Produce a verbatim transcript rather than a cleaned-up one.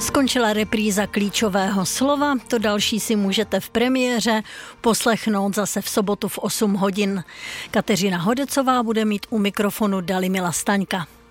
Skončila repríza klíčového slova, to další si můžete v premiéře poslechnout zase v sobotu v osm hodin. Kateřina Hodecová bude mít u mikrofonu Dalimila Staňka.